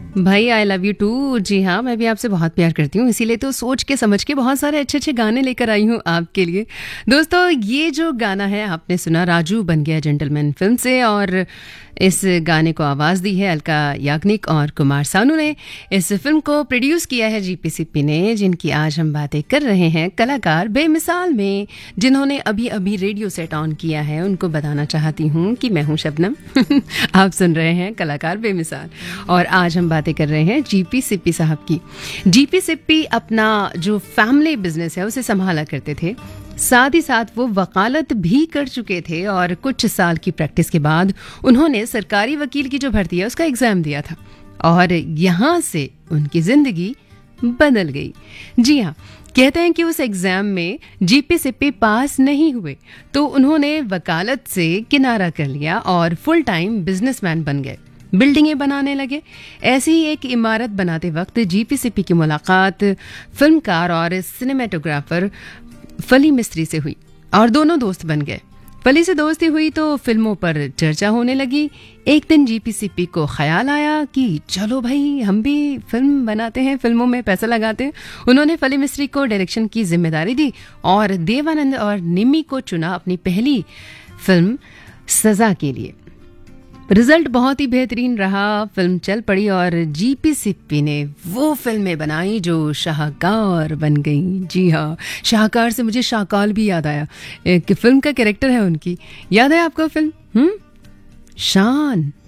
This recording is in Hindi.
भाई आई लव यू टू। जी हाँ, मैं भी आपसे बहुत प्यार करती हूँ, इसीलिए तो सोच के समझ के बहुत सारे अच्छे अच्छे गाने लेकर आई हूँ आपके लिए। दोस्तों, ये जो गाना है आपने सुना राजू बन गया जेंटलमैन फिल्म से, और इस गाने को आवाज़ दी है अलका याग्निक और कुमार सानू ने। इस फिल्म को प्रोड्यूस किया है जीपी सिप्पी ने, जिनकी आज हम बातें कर रहे हैं कलाकार बेमिसाल में, जिन्होंने अभी अभी रेडियो सेट ऑन किया है। उनको बताना चाहती हूँ कि मैं हूँ शबनम। आप सुन रहे हैं कलाकार बेमिसाल, और आज हम बातें कर रहे हैं जीपी सिप्पी साहब की। जीपी सिप्पी अपना जो फैमिली बिजनेस है उसे संभाला करते थे, साथ ही साथ वो वकालत भी कर चुके थे, और कुछ साल की प्रैक्टिस के बाद उन्होंने सरकारी वकील की जो भर्ती है उसका एग्जाम दिया था, और यहाँ से उनकी जिंदगी बदल गई। जी हाँ, कहते हैं कि उस एग्जाम में जीपी सिप्पी पास नहीं हुए, तो उन्होंने वकालत से किनारा कर लिया और फुल टाइम बिजनेसमैन बन गए, बिल्डिंगें बनाने लगे। ऐसी ही एक इमारत बनाते वक्त जीपी सिप्पी की मुलाकात फिल्मकार और सिनेमेटोग्राफर फली मिस्त्री से हुई, और दोनों दोस्त बन गए। फली से दोस्ती हुई तो फिल्मों पर चर्चा होने लगी। एक दिन जीपी सिप्पी को ख्याल आया कि चलो भाई, हम भी फिल्म बनाते हैं, फिल्मों में पैसा लगाते हैं। उन्होंने फली मिस्त्री को डायरेक्शन की जिम्मेदारी दी और देवानंद और निम्मी को चुना अपनी पहली फिल्म सजा के लिए। रिजल्ट बहुत ही बेहतरीन रहा, फिल्म चल पड़ी और जीपी सिप्पी ने वो फिल्में बनाई जो शाहकार बन गई। जी हाँ, शाहकार से मुझे शाहकाल भी याद आया, एक फिल्म का कैरेक्टर है उनकी। याद है आपको फिल्म शान?